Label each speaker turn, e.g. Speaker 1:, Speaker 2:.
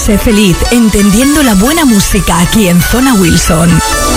Speaker 1: Sé feliz entendiendo la buena música aquí en Zona Wilson.